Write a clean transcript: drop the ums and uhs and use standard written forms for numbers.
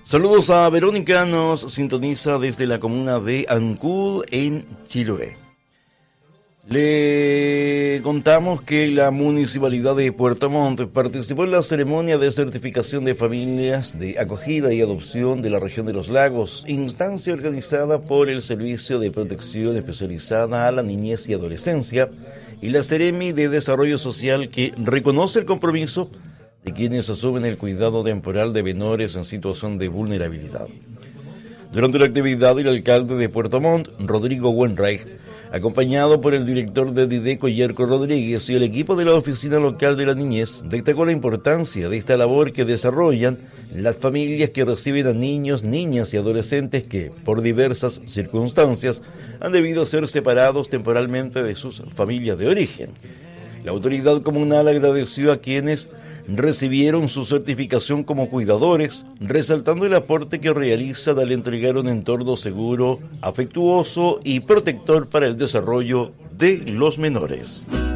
Saludos a Verónica, nos sintoniza desde la comuna de Ancud, en Chiloé. Le contamos que la Municipalidad de Puerto Montt participó en la ceremonia de certificación de familias de acogida y adopción de la región de los lagos, instancia organizada por el Servicio de Protección Especializada a la Niñez y Adolescencia y la Seremi de Desarrollo Social, que reconoce el compromiso de quienes asumen el cuidado temporal de menores en situación de vulnerabilidad. Durante la actividad, el alcalde de Puerto Montt, Rodrigo Wenreich, acompañado por el director de Dideco, Yerko Rodríguez, y el equipo de la Oficina Local de la Niñez, destacó la importancia de esta labor que desarrollan las familias que reciben a niños, niñas y adolescentes que, por diversas circunstancias, han debido ser separados temporalmente de sus familias de origen. La autoridad comunal agradeció a quienes recibieron su certificación como cuidadores, resaltando el aporte que realizan al entregar un entorno seguro, afectuoso y protector para el desarrollo de los menores.